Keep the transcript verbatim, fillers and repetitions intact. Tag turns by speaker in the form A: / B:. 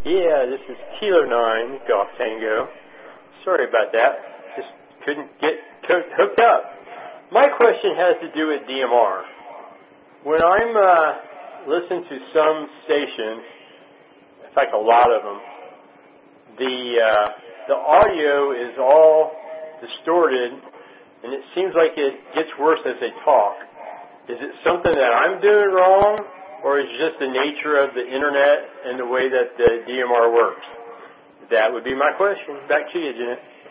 A: Yeah, this is Kilo nine, Golf Tango. Sorry about that. Just couldn't get hooked up. My question has to do with D M R. When I'm uh, listening to some stations, in fact a lot of them, the, uh, the audio is all distorted, and it seems like it gets worse as they talk. Is it something that I'm doing wrong, or is it just the nature of the Internet and the way that the D M R works? That would be my question. Back to you, Jeanette.